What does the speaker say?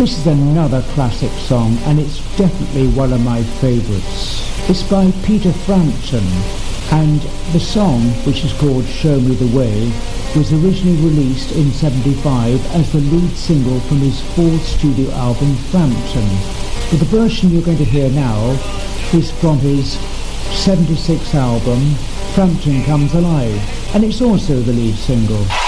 This is another classic song, and it's definitely one of my favourites. It's by Peter Frampton, and the song, which is called Show Me the Way, was originally released in '75 as the lead single from his fourth studio album, Frampton. But the version you're going to hear now is from his '76 album, Frampton Comes Alive, and it's also the lead single.